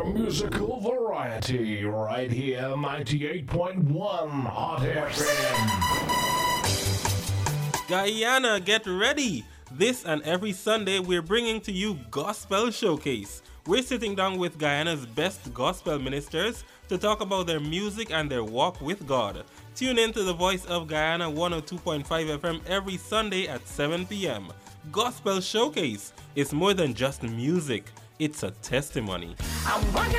Musical variety right here, 98.1 Hot FM. Guyana, get ready! This and every Sunday we're bringing to you Gospel Showcase. We're sitting down with Guyana's best gospel ministers to talk about their music and their walk with God. Tune in to the Voice of Guyana 102.5 FM every Sunday at 7 p.m. Gospel Showcase is more than just music, it's a testimony. I'm working